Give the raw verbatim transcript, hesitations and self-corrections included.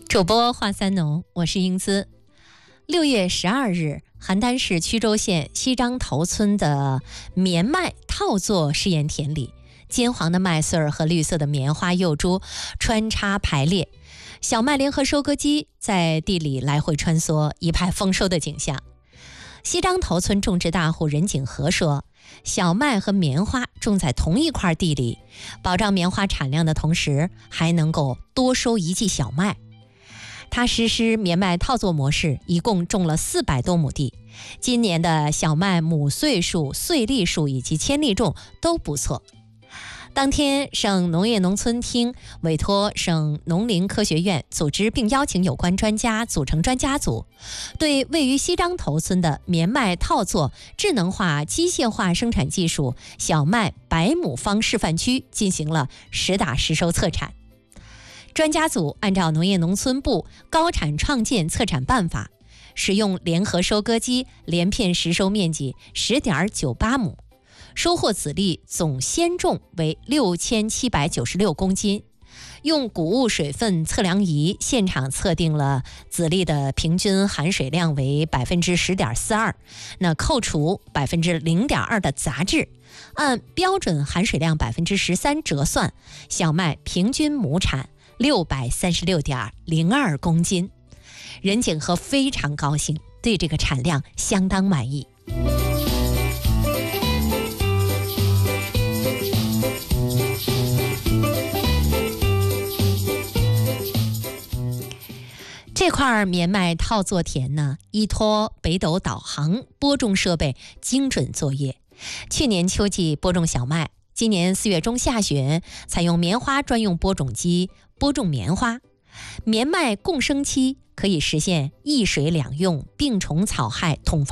主播华三农，我是英姿。六月十二日，邯郸市曲周县西张头村的棉麦套作试验田里，金黄的麦穗儿和绿色的棉花幼株穿插排列，小麦联合收割机在地里来回穿梭，一派丰收的景象。西张头村种植大户任景和说，小麦和棉花种在同一块地里，保障棉花产量的同时，还能够多收一季小麦。他实施棉麦套作模式，一共种了四百多亩地。今年的小麦亩穗数、穗粒数以及千粒重都不错。当天，省农业农村厅委托省农林科学院组织并邀请有关专家组成专家组，对位于西张头村的棉麦套作智能化机械化生产技术小麦百亩方示范区进行了实打实收测产。专家组按照农业农村部高产创建测产办法，使用联合收割机连片实收面积 十点九八亩，收获籽粒总鲜重为六千七百九十六公斤。用谷物水分测量仪现场测定了籽粒的平均含水量为 百分之十点四二， 那扣除 百分之零点二 的杂质，按标准含水量 百分之十三 折算，小麦平均亩产六百三十六点零二公斤。任景和非常高兴，对这个产量相当满意。这块棉麦套作田呢，依托北斗导航播种设备精准作业。去年秋季播种小麦，今年四月中下旬采用棉花专用播种机播种棉花。棉麦共生期可以实现一水两用，病虫草害统防